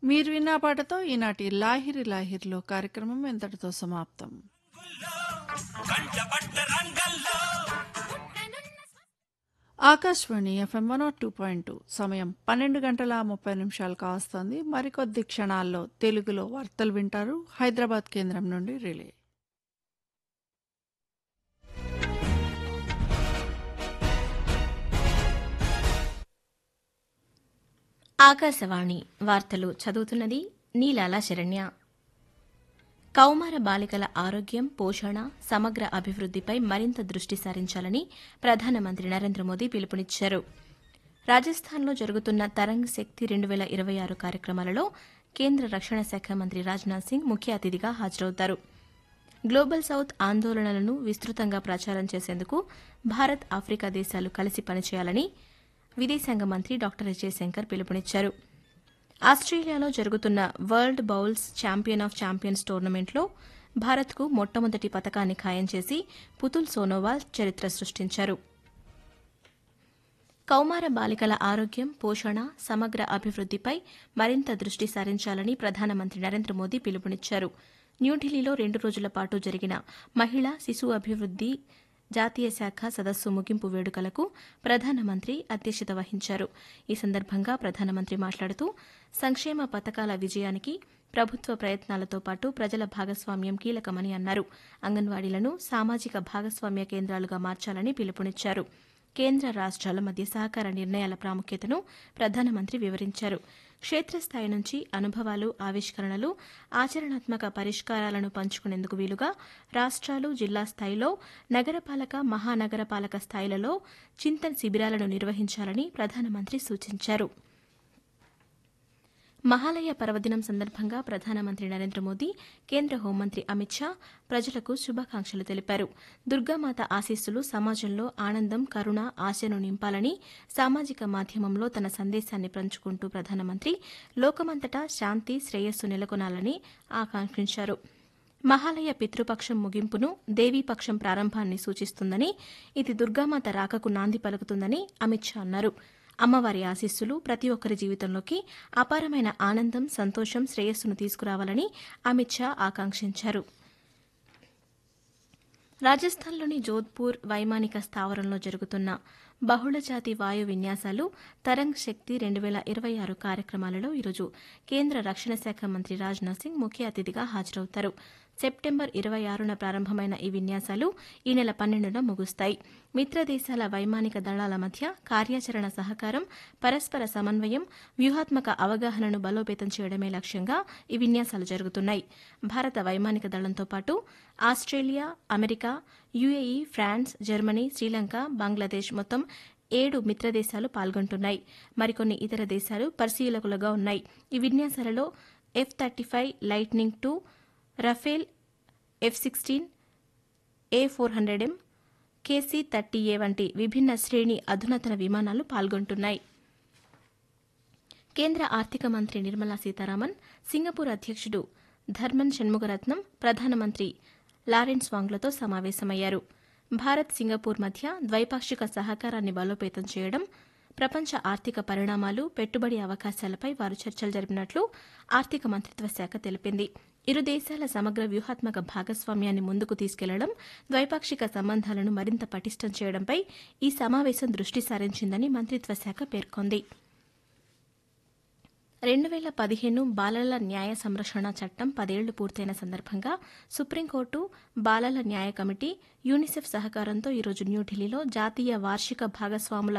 మీరు విన్న పాటతో ఈనాటి లాహిరి లాహిరిలో కార్యక్రమం ఎంతటితో సమాప్తం. ఆకాశవాణి FM 102.2 సమయం 12:30 కావస్తోంది. మరికొద్ది క్షణాల్లో తెలుగులో వార్తలు వింటారు. హైదరాబాద్ కేంద్రం నుండి రిలే. ఆకాశవాణి వార్తలు చదువుతున్నది నీలాల శరణ్య. కౌమార బాలికల ఆరోగ్యం, పోషణ, సమగ్ర అభివృద్దిపై మరింత దృష్టి సారించాలని ప్రధానమంత్రి నరేంద్ర మోదీ పిలుపునిచ్చారు. రాజస్థాన్లో జరుగుతున్న తరంగ్ శక్తి 2026 కార్యక్రమాలలో కేంద్ర రక్షణ శాఖ మంత్రి రాజ్నాథ్ సింగ్ ముఖ్య అతిథిగా హాజరవుతారు. గ్లోబల్ సౌత్ ఆందోళనలను విస్తృతంగా ప్రచారం చేసేందుకు భారత్, ఆఫ్రికా దేశాలు కలిసి పనిచేయాలని విదేశాంగ మంత్రి డాక్టర్ ఎస్ జయశంకర్ పిలుపునిచ్చారు. ఆస్ట్రేలియాలో జరుగుతున్న world bowls champion of champions టోర్నమెంట్లో భారత్కు మొట్టమొదటి పతకాన్ని ఖాయం చేసి పుతుల్ సోనోవాల్ చరిత్ర సృష్టించారు. కౌమార బాలికల ఆరోగ్యం, పోషణ, సమగ్ర అభివృద్దిపై మరింత దృష్టి సారించాలని ప్రధానమంత్రి నరేంద్ర మోదీ పిలుపునిచ్చారు. న్యూఢిల్లీలో 2 రోజుల పాటు జరిగిన మహిళా, శిశు అభివృద్ది జాతీయ శాఖ సదస్సు ముగింపు వేడుకలకు ప్రధానమంత్రి అధ్యక్షత వహించారు. ఈ సందర్భంగా ప్రధానమంత్రి మాట్లాడుతూ సంక్షేమ పథకాల విజయానికి ప్రభుత్వ ప్రయత్నాలతో పాటు ప్రజల భాగస్వామ్యం కీలకమని అన్నారు. అంగన్వాడీలను సామాజిక భాగస్వామ్య కేంద్రాలుగా మార్చాలని పిలుపునిచ్చారు. కేంద్ర రాష్ట్రాల మధ్య సహకార నిర్ణయాల ప్రాముఖ్యతను ప్రధానమంత్రి వివరించారు. క్షేత్రస్థాయి నుంచి అనుభవాలు, ఆవిష్కరణలు, ఆచరణాత్మక పరిష్కారాలను పంచుకునేందుకు వీలుగా రాష్ట్రాలు, జిల్లా స్థాయిలో, నగరపాలక, మహానగరపాలక స్థాయిలలో చింతన్ శిబిరాలను నిర్వహించాలని ప్రధానమంత్రి సూచించారు. మహాలయ పర్వదినం సందర్భంగా ప్రధానమంత్రి నరేంద్ర మోదీ, కేంద్ర హోంమంత్రి అమిత్ షా ప్రజలకు శుభాకాంక్షలు తెలిపారు. దుర్గామాత ఆశీస్సులు సమాజంలో ఆనందం, కరుణ, ఆశను నింపాలని సామాజిక మాధ్యమంలో తన సందేశాన్ని పంచుకుంటూ ప్రధానమంత్రి లోకమంతటా శాంతి, శ్రేయస్సు నెలకొనాలని ఆకాంక్షించారు. మహాలయ పితృపక్షం ముగింపును దేవీపక్షం ప్రారంభాన్ని సూచిస్తుందని, ఇది దుర్గామాత రాకకు నాంది పలుకుతుందని అమిత్ షా అన్నారు. అమ్మవారి ఆశీస్సులు ప్రతి ఒక్కరి జీవితంలోకి అపారమైన ఆనందం, సంతోషం, శ్రేయస్సును తీసుకురావాలని అమిత్ షా ఆకాంక్షించారు. రాజస్థాన్లోని జోధ్పూర్ వైమానిక స్థావరంలో జరుగుతున్న బహుళజాతి వాయు విన్యాసాలు తరంగ్ శక్తి 2026 కార్యక్రమాలలో ఈరోజు కేంద్ర రక్షణ శాఖ మంత్రి రాజ్నాథ్ సింగ్ ముఖ్య అతిథిగా హాజరవుతారు. సెప్టెంబర్ 26న ప్రారంభమైన ఈ విన్యాసాలు ఈ నెల 12న ముగుస్తాయి. మిత్రదేశాల వైమానిక దళాల మధ్య కార్యాచరణ సహకారం, పరస్పర సమన్వయం, వ్యూహాత్మక అవగాహనను బలోపేతం చేయడమే లక్ష్యంగా ఈ విన్యాసాలు జరుగుతున్నాయి. భారత వైమానిక దళంతో పాటు Australia, America, UAE, France, Germany, Sri Lanka, Bangladesh మొత్తం 7 మిత్రదేశాలు పాల్గొంటున్నాయి. మరికొన్ని ఇతర దేశాలు పరిశీలకులుగా ఉన్నాయి. ఈ విన్యాసాలలో F-35 lightning II, Rafale, F-16, A400M, KC-30A వంటి విభిన్న శ్రేణి అధునాతన విమానాలు పాల్గొంటున్నాయి. కేంద్ర ఆర్థిక మంత్రి నిర్మలా సీతారామన్, సింగపూర్ అధ్యక్షుడు ధర్మన్ షణ్ముగరత్నం, ప్రధానమంత్రి లారెన్స్ వాంగ్లతో సమావేశమయ్యారు. భారత్, సింగపూర్ మధ్య ద్వైపాక్షిక సహకారాన్ని బలోపేతం చేయడం, ప్రపంచ ఆర్థిక పరిణామాలు, పెట్టుబడి అవకాశాలపై వారు చర్చలు జరిపినట్లు ఆర్థిక మంత్రిత్వ శాఖ తెలిపింది. ఇరు దేశాల సమగ్ర వ్యూహాత్మక భాగస్వామ్యాన్ని ముందుకు తీసుకెళ్లడం, ద్వైపాక్షిక సంబంధాలను మరింత పటిష్టం చేయడంపై ఈ సమావేశం దృష్టి సారించిందని మంత్రిత్వ శాఖ పేర్కొంది. 2015 బాలల న్యాయ సంరక్షణ చట్టం 10 ఏళ్లు పూర్తయిన సందర్భంగా సుప్రీంకోర్టు, బాలల న్యాయ కమిటీ, యూనిసెఫ్ సహకారంతో ఈరోజు న్యూఢిల్లీలో జాతీయ వార్షిక భాగస్వాముల